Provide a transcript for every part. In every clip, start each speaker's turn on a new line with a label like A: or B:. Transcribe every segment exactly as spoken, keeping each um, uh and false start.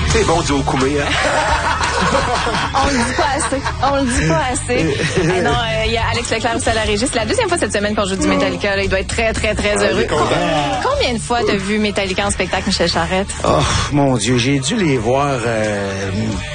A: T'es bon du Okoumé, hein?
B: On le dit pas assez. On le dit pas assez. Eh non, il euh, y a Alex Leclerc aussi à la régie. C'est la deuxième fois cette semaine qu'on joue du Metallica. Là. Il doit être très, très, très
C: ouais,
B: heureux. Combien de fois t'as vu Metallica en spectacle, Michel Charette?
C: Oh, mon Dieu, j'ai dû les voir... Euh...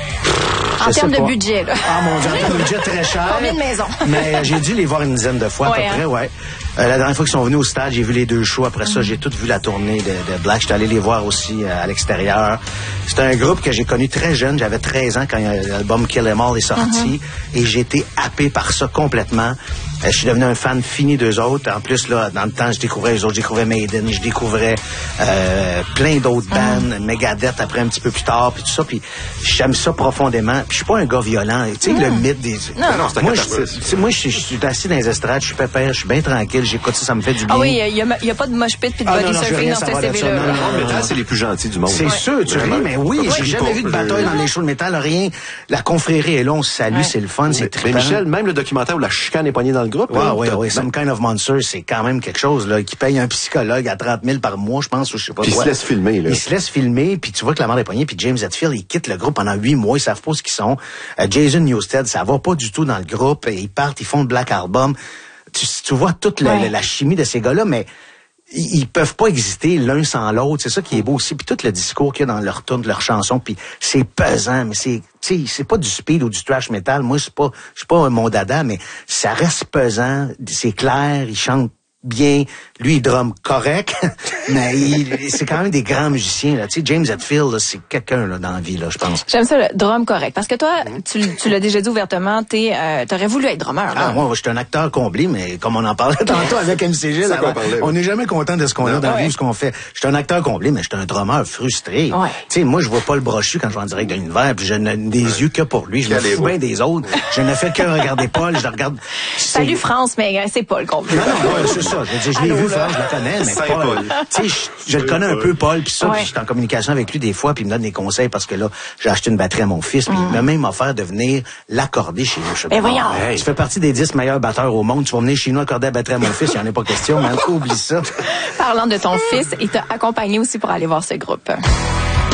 B: En termes de budget, là.
C: Ah, mon Dieu, en termes de budget, très cher.
B: Combien de maisons?
C: Mais euh, j'ai dû les voir une dizaine de fois,
B: ouais,
C: à peu près,
B: hein?
C: ouais. Euh, la dernière fois qu'ils sont venus au stade, j'ai vu les deux shows. Après mm-hmm. ça, j'ai tout vu la tournée de, de Black. J'étais allé les voir aussi euh, à l'extérieur. C'est un groupe que j'ai connu très jeune. J'avais treize ans quand l'album Kill 'Em All est sorti. Mm-hmm. Et j'ai été happé par ça complètement. Euh, je suis devenu un fan fini d'eux autres. En plus, là, dans le temps, je découvrais eux autres. Je découvrais Maiden, je découvrais euh, plein d'autres bandes. Mm-hmm. Megadeth après un petit peu plus tard, puis tout ça. Puis j'aime ça profondément. Puis je suis pas un gars violent. Tu sais, mm-hmm. le mythe des...
B: Non,
A: non, c'est un
C: moi, je, moi, je suis assis dans les estrades, je suis pépère, je suis bien tranquille. J'écoute ça, ça me fait du bien.
B: Ah oui, il n'y a, a pas de mosh pit puis de
C: ah,
B: body
C: non, non,
B: surfing dans ce C V-là.
A: Non, non, le métal, c'est les plus gentils du monde.
C: C'est
A: ouais.
C: sûr, tu ris, mais oui, ouais, j'ai jamais vu de bataille dans les shows de métal, rien. La confrérie est là, on se salue, ouais. c'est le fun, c'est trippant.
A: Mais Michel, même le documentaire où la chicane est poignée dans le groupe.
C: Ouais, oui, oui, Some Kind of Monster, c'est quand même quelque chose, là, qui paye un psychologue à trente mille par mois, je pense, ou je sais pas
A: quoi.
C: Puis
A: il se laisse filmer, là.
C: Il se laisse filmer, puis tu vois que la mort est poignée, puis James Hetfield, il quitte le groupe pendant huit mois, ils savent pas ce qu'ils sont. Euh, Jason Newsted, ça va pas du tout dans le groupe, ils partent, ils font le Black Album. Tu, tu vois toute la, ouais. la, la chimie de ces gars-là, mais ils, ils peuvent pas exister l'un sans l'autre. C'est ça qui est beau aussi. Puis tout le discours qu'il y a dans leur tune, leur chanson, puis c'est pesant, mais c'est, tu sais, c'est pas du speed ou du thrash metal. Moi, c'est pas, je suis pas mon dada, mais ça reste pesant. C'est clair, ils chantent bien. Lui, il drum correct, mais il, c'est quand même des grands musiciens, là. Tu sais, James Hetfield, là, c'est quelqu'un, là, dans la vie, là, je pense.
B: J'aime ça, le drum correct. Parce que toi, tu, tu l'as déjà dit ouvertement, t'es, euh, t'aurais voulu être drummer, là.
C: Ah, moi, je suis un acteur comblé, mais comme on en parlait tantôt avec M C G, là, on n'est jamais content de ce qu'on a dans la vie ou ce qu'on fait. Je suis un acteur comblé, mais je suis un drummer frustré. Ouais. Tu sais, moi, je vois pas le brochu quand je vais en direct de l'univers, puis je n'ai des ouais. yeux que pour lui. Je me fous bien des autres. Je ne fais que regarder Paul, je le regarde.
B: Salut France, mais c'est Paul qu'on veut.
C: Non, non, non, c'est ça. Je veux dire, je l'ai vu, je le connais, mais Paul, tu sais, je, je le connais un peu, Paul, puis ça, ouais. puis je suis en communication avec lui des fois, puis il me donne des conseils parce que là, j'ai acheté une batterie à mon fils, puis mm. il m'a même offert de venir l'accorder chez nous.
B: Mais voyons!
C: Hey. Tu fais partie des dix meilleurs batteurs au monde, tu vas venir chez nous accorder la batterie à mon fils, il n'y en a pas question, mais oublie ça.
B: Parlant de ton fils, il t'a accompagné aussi pour aller voir ce groupe.